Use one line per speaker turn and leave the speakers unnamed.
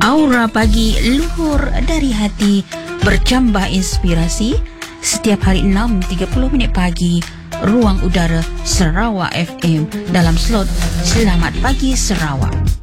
Aura pagi luhur dari hati, bercambah inspirasi. Setiap hari 6.30 pagi, Ruang Udara Sarawak FM dalam slot Selamat Pagi Sarawak.